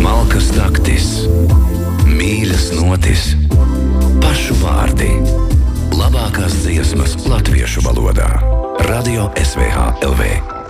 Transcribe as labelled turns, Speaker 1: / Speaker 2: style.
Speaker 1: Malkas taktis, mīļas notis, pašu vārdi, labākās dziesmas latviešu valodā. Radio SVH LV.